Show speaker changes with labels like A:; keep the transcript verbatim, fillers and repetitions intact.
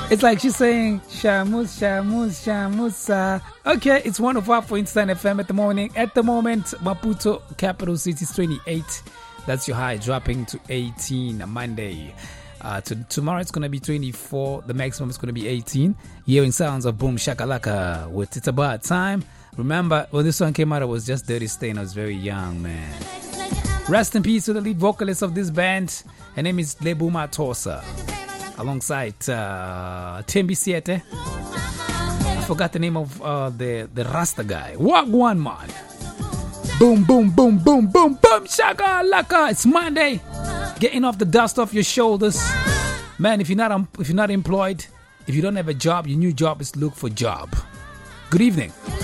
A: It's like she's saying, Shamus, Shamus, Shamusa. Okay, it's one oh five point nine F M at the morning. At the moment, Maputo, capital city, is twenty-eight. That's your high, dropping to eighteen Monday. Uh, to, tomorrow it's going to be twenty-four. The maximum is going to be eighteen. Hearing sounds of Boom Shakalaka with It's About Time. Remember, when this song came out, I was just Dirty Stain. I was very young, man. Rest in peace to the lead vocalist of this band. Her name is Lebu Matosa. Alongside uh, Tembi Siete. I forgot the name of uh, the, the Rasta guy. Wagwan man. Boom, boom, boom, boom, boom, boom, shaka, laka. It's Monday. Getting off the dust off your shoulders. Man, if you're not um, if you're not employed, if you don't have a job, your new job is to look for a job. Good evening.